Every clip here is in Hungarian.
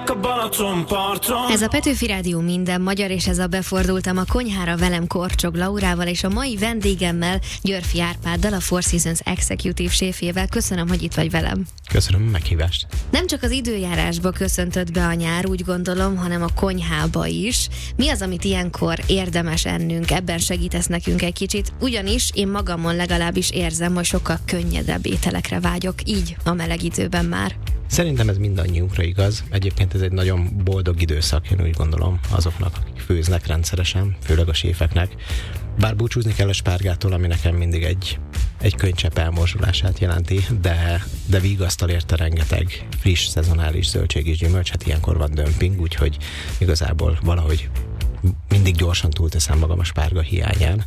a Balatonparton. Ez a Petőfi Rádió minden magyar, és ez a Befordultam a konyhára velem Korcsog Laurával, és a mai vendégemmel Györffy Árpáddal, a Four Seasons Executive séfjével. Köszönöm, hogy itt vagy velem. Köszönöm a meghívást. Nem csak az időjárásba köszöntöd be a nyár, úgy gondolom, hanem a konyhába is. Mi az, amit ilyenkor érdemes ennünk? Ebben segítesz nekünk egy kicsit, ugyanis én magamon legalábbis érzem, hogy sokkal könnyedebb ételekre vágyok, így a meleg időben már. Szerintem ez mindannyiunkra igaz. Egyébként ez egy nagyon boldog időszak, én úgy gondolom, azoknak, akik főznek rendszeresen, főleg a séfeknek. Bár búcsúzni kell a spárgától, ami nekem mindig egy könycsepp elmorzsolását jelenti, de vigasztal érte rengeteg friss, szezonális zöldség és gyümölcs, hát ilyenkor van dömping, úgyhogy igazából valahogy mindig gyorsan túlteszem magam a spárga hiányán,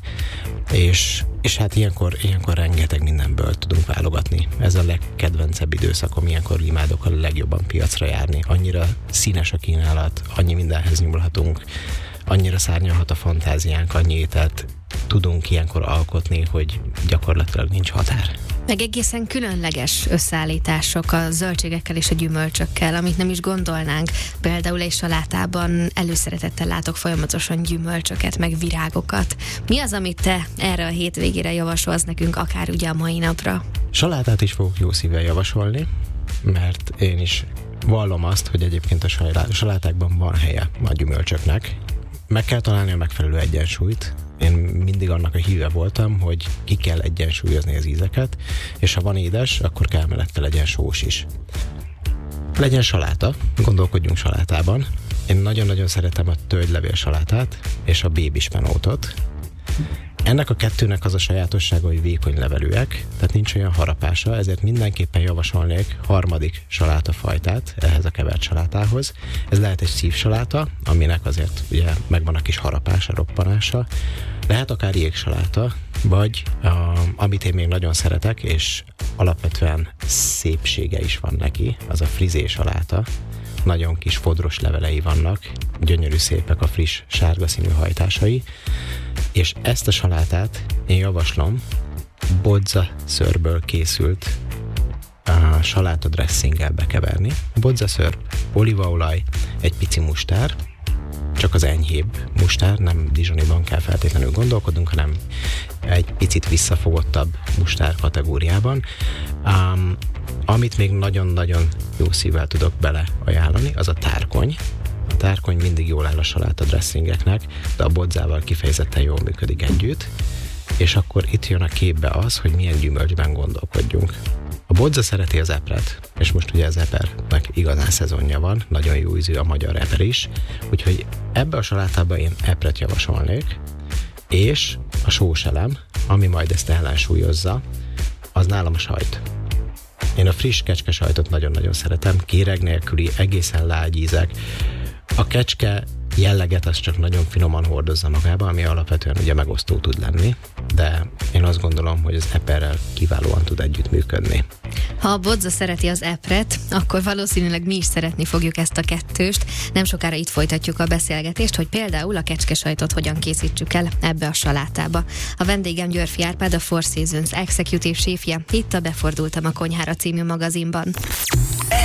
és hát ilyenkor rengeteg mindenből tudunk válogatni. Ez a legkedvencebb időszakom, ilyenkor imádok a legjobban piacra járni. Annyira színes a kínálat, annyi mindenhez nyúlhatunk, annyira szárnyalhat a fantáziánk, annyi ételt tudunk ilyenkor alkotni, hogy gyakorlatilag nincs határ. Meg egészen különleges összeállítások a zöldségekkel és a gyümölcsökkel, amit nem is gondolnánk. Például egy salátában előszeretettel látok folyamatosan gyümölcsöket, meg virágokat. Mi az, amit te erre a hétvégére javasolsz nekünk, akár ugye a mai napra? Salátát is fogok jó szívvel javasolni, mert én is vallom azt, hogy egyébként a salátákban van helye a gyümölcsöknek. Meg kell találni a megfelelő egyensúlyt. Én mindig annak a híve voltam, hogy ki kell egyensúlyozni az ízeket, és ha van édes, akkor kell mellette legyen sós is. Legyen saláta, gondolkodjunk salátában. Én nagyon-nagyon szeretem a tölgylevél salátát és a bébispenótot. Ennek a kettőnek az a sajátossága, hogy vékony levelűek, tehát nincs olyan harapása, ezért mindenképpen javasolnék harmadik salátafajtát ehhez a kevert salátához. Ez lehet egy szívsaláta, aminek azért ugye megvan a kis harapása, roppanása. Lehet akár jégsaláta, vagy amit én még nagyon szeretek, és alapvetően szépsége is van neki, az a frizé saláta. Nagyon kis fodros levelei vannak, gyönyörű szépek a friss sárga színű hajtásai, és ezt a salátát én javaslom bodza szőrből készült saláta dressinggel bekeverni. Bodza szőr, olívaolaj, egy pici mustár, csak az enyhébb mustár, nem dijoniban kell feltétlenül gondolkodnunk, hanem egy picit visszafogottabb mustár kategóriában. Amit még nagyon-nagyon jó szívvel tudok bele ajánlani, az a tárkony. A tárkony mindig jól áll a saláta dressingeknek, de a bodzával kifejezetten jól működik együtt, és akkor itt jön a képbe az, hogy milyen gyümölcsben gondolkodjunk. A bodza szereti az epret, és most ugye az epernek igazán szezonja van, nagyon jó ízű a magyar eper is, úgyhogy ebbe a salátába én epret javasolnék, és a sós elem, ami majd ezt ellensúlyozza, az nálam a sajt. Én a friss kecskesajtot nagyon-nagyon szeretem, kéreg nélküli, egészen lágy ízek. A kecske jelleget az csak nagyon finoman hordozza magába, ami alapvetően ugye megosztó tud lenni, de én azt gondolom, hogy az eperrel kiválóan tud együttműködni. Ha a bodza szereti az epret, akkor valószínűleg mi is szeretni fogjuk ezt a kettőst. Nem sokára itt folytatjuk a beszélgetést, hogy például a kecskesajtot hogyan készítsük el ebbe a salátába. A vendégem Györffy Árpád, a Four Seasons Executive séfje, itt a Befordultam a konyhára című magazinban.